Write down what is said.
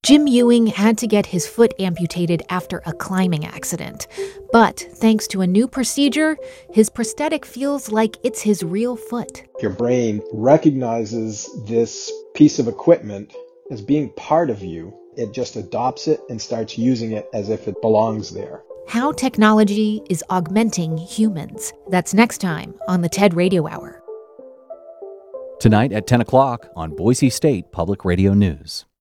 Jim Ewing had to get his foot amputated after a climbing accident. But thanks to a new procedure, his prosthetic feels like it's his real foot. Your brain recognizes this piece of equipment as being part of you. It just adopts it and starts using it as if it belongs there. How technology is augmenting humans. That's next time on the TED Radio Hour. Tonight at 10 o'clock on Boise State Public Radio News.